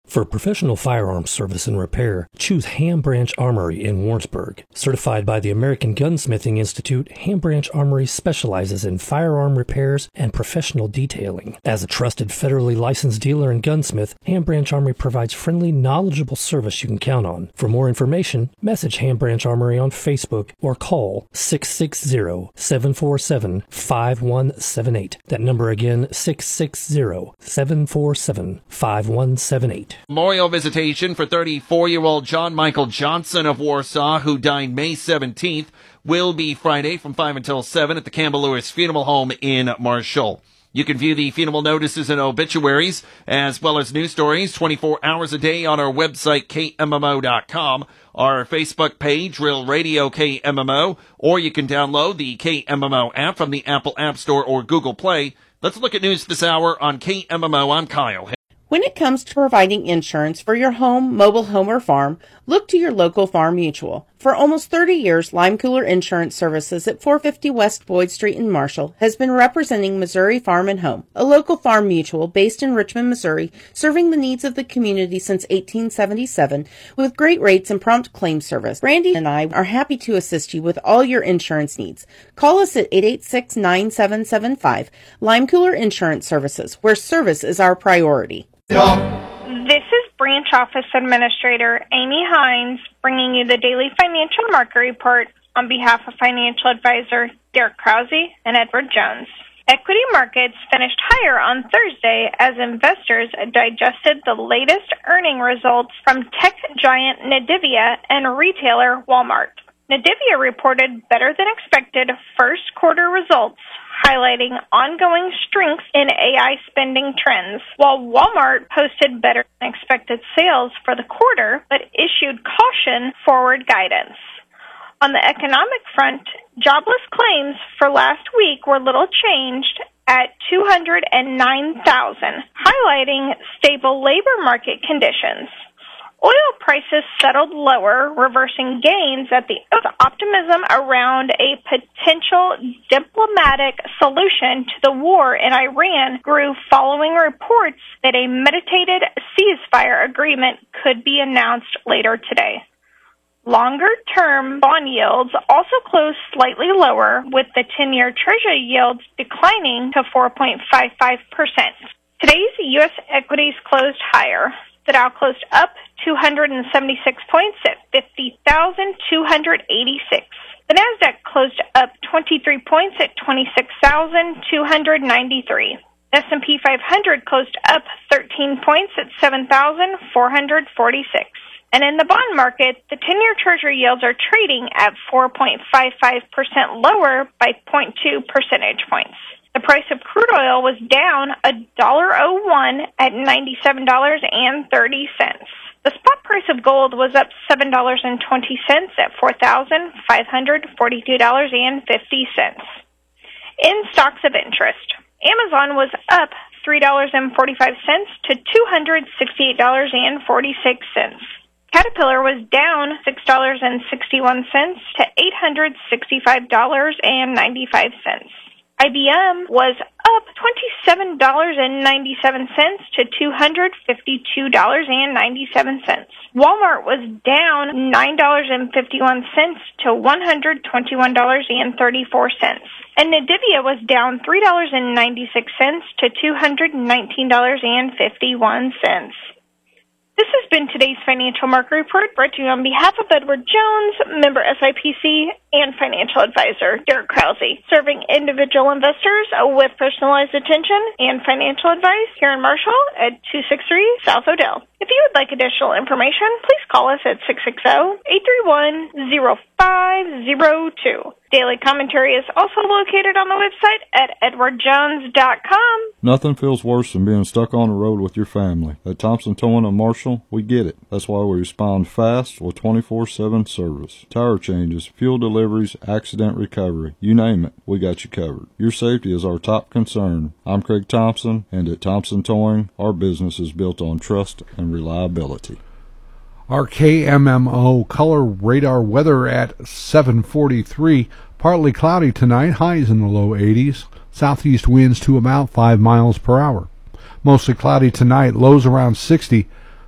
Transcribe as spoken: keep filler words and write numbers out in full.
For professional firearms service and repair, choose Ham Branch Armory in Warrensburg. Certified by the American Gunsmithing Institute, Ham Branch Armory specializes in firearm repairs and professional detailing. As a trusted federally licensed dealer and gunsmith, Ham Branch Armory provides friendly, knowledgeable service you can count on. For more information, message Ham Branch Armory on Facebook or call six six zero, seven four seven, five one seven eight. That number again, six six zero, seven four seven, five one seven eight. Memorial visitation for thirty-four-year-old John Michael Johnson of Warsaw, who died May seventeenth, will be Friday from five until seven at the Campbell Lewis Funeral Home in Marshall. You can view the funeral notices and obituaries, as well as news stories, twenty-four hours a day on our website, K M M O dot com, our Facebook page, Real Radio K M M O, or you can download the K M M O app from the Apple App Store or Google Play. Let's look at news this hour on K M M O. I'm Kyle. When it comes to providing insurance for your home, mobile home, or farm, look to your local Farm Mutual. For almost thirty years, Lime Cooler Insurance Services at four fifty West Boyd Street in Marshall has been representing Missouri Farm and Home, a local farm mutual based in Richmond, Missouri, serving the needs of the community since eighteen seventy-seven with great rates and prompt claim service. Randy and I are happy to assist you with all your insurance needs. Call us at eight eight six, nine seven seven five. Lime Cooler Insurance Services, where service is our priority. This is Branch Office Administrator Amy Hines bringing you the daily financial market report on behalf of financial advisor Derek Krause and Edward Jones. Equity markets finished higher on Thursday as investors digested the latest earning results from tech giant Nvidia and retailer Walmart. Nvidia reported better than expected first quarter results, highlighting ongoing strength in A I spending trends, while Walmart posted better than expected sales for the quarter, but issued caution forward guidance. On the economic front, jobless claims for last week were little changed at two hundred nine thousand, highlighting stable labor market conditions. Oil prices settled lower, reversing gains at the optimism around a potential diplomatic solution to the war in Iran grew following reports that a meditated ceasefire agreement could be announced later today. Longer-term bond yields also closed slightly lower, with the ten-year Treasury yields declining to four point five five percent. Today's U S equities closed higher. The Dow closed up two hundred seventy-six points at fifty thousand two hundred eighty-six. The Nasdaq closed up twenty-three points at twenty-six thousand two hundred ninety-three. S and P five hundred closed up thirteen points at seven thousand four hundred forty-six. And in the bond market, the ten-year Treasury yields are trading at four point five five percent lower by zero point two percentage points. The price of crude oil was down one dollar oh one at ninety-seven dollars and thirty cents. The spot price of gold was up seven dollars and twenty cents at four thousand five hundred forty-two dollars and fifty cents. In stocks of interest, Amazon was up three dollars and forty-five cents to two hundred sixty-eight dollars and forty-six cents. Caterpillar was down six dollars and sixty-one cents to eight hundred sixty-five dollars and ninety-five cents. I B M was up twenty-seven dollars and ninety-seven cents to two hundred fifty-two dollars and ninety-seven cents. Walmart was down nine dollars and fifty-one cents to one hundred twenty-one dollars and thirty-four cents. And Nvidia was down three dollars and ninety-six cents to two hundred nineteen dollars and fifty-one cents. This has been today's Financial Market Report, brought to you on behalf of Edward Jones, member S I P C, and financial advisor Derek Krause, serving individual investors with personalized attention and financial advice here in Marshall at two sixty-three South Odell. If you would like additional information, please call us at six six zero, eight three one, zero five zero two. Daily commentary is also located on the website at edward jones dot com. Nothing feels worse than being stuck on the road with your family. At Thompson Towing of Marshall, we get it. That's why we respond fast with twenty-four seven service. Tire changes, fuel deliveries, accident recovery, you name it, we got you covered. Your safety is our top concern. I'm Craig Thompson, and at Thompson Towing, our business is built on trust and reliability. Our K M M O color radar weather at seven forty-three. Partly cloudy tonight, highs in the low eighties. Southeast winds to about five miles per hour. Mostly cloudy tonight, lows around sixty.